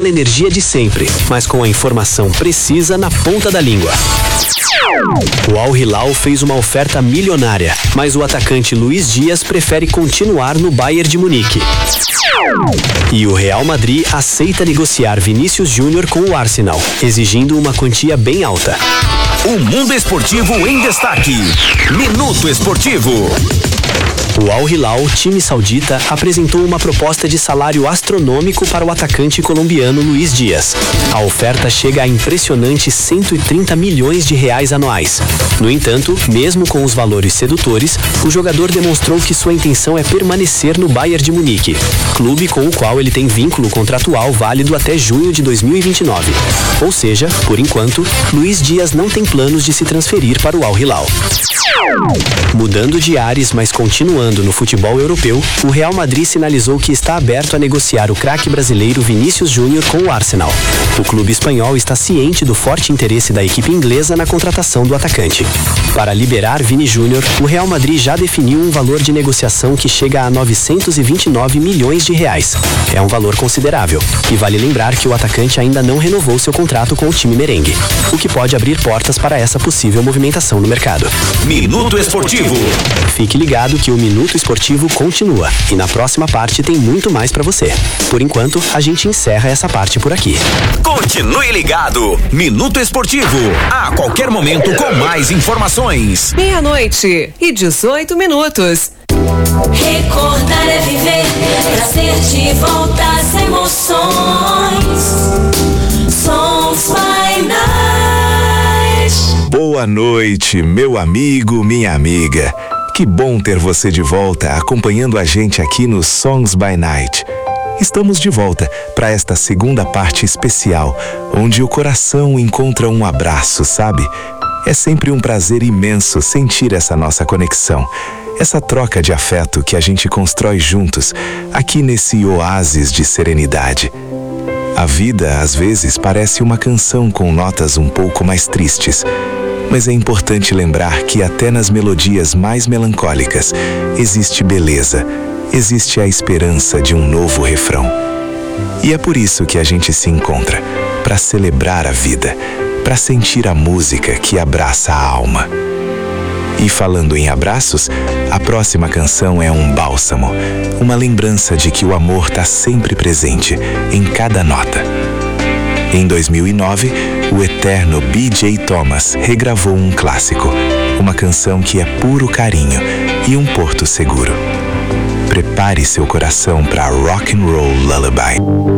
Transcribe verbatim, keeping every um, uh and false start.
mesma energia de sempre, mas com a informação precisa na ponta da língua. O Al Hilal fez uma oferta milionária, mas o atacante Luiz Dias prefere continuar no Bayern de Munique. E o Real Madrid aceita negociar Vinícius Júnior com o Arsenal, exigindo uma quantia bem alta. O mundo esportivo em destaque. Minuto Esportivo. O Al Hilal, time saudita, apresentou uma proposta de salário astronômico para o atacante colombiano Luiz Dias. A oferta chega a impressionantes cento e trinta milhões de reais anuais. No entanto, mesmo com os valores sedutores, o jogador demonstrou que sua intenção é permanecer no Bayern de Munique, clube com o qual ele tem vínculo contratual válido até junho de dois mil e vinte e nove. Ou seja, por enquanto, Luiz Dias não tem planos de se transferir para o Al Hilal. Mudando de ares, mas continuando no futebol europeu, o Real Madrid sinalizou que está aberto a negociar o craque brasileiro Vinícius Júnior com o Arsenal. O clube espanhol está ciente do forte interesse da equipe inglesa na contratação do atacante. Para liberar Vini Júnior, o Real Madrid já definiu um valor de negociação que chega a novecentos e vinte e nove milhões de reais. É um valor considerável, e vale lembrar que o atacante ainda não renovou seu contrato com o time merengue, o que pode abrir portas para essa possível movimentação no mercado. Minuto Esportivo. Fique ligado que o Minuto Esportivo continua e na próxima parte tem muito mais pra você. Por enquanto, a gente encerra essa parte por aqui. Continue ligado. Minuto Esportivo. A qualquer momento com mais informações. Meia-noite e dezoito minutos. Recordar é viver, trazer de volta as emoções. Sons by Night. Boa noite, meu amigo, minha amiga. Que bom ter você de volta acompanhando a gente aqui no Songs by Night. Estamos de volta para esta segunda parte especial, onde o coração encontra um abraço, sabe? É sempre um prazer imenso sentir essa nossa conexão, essa troca de afeto que a gente constrói juntos, aqui nesse oásis de serenidade. A vida, às vezes, parece uma canção com notas um pouco mais tristes, mas é importante lembrar que até nas melodias mais melancólicas existe beleza, existe a esperança de um novo refrão. E é por isso que a gente se encontra, para celebrar a vida, para sentir a música que abraça a alma. E falando em abraços, a próxima canção é um bálsamo, uma lembrança de que o amor está sempre presente, em cada nota. Em dois mil e nove, o eterno B J Thomas regravou um clássico, uma canção que é puro carinho e um porto seguro. Prepare seu coração para Rock and Roll Lullaby.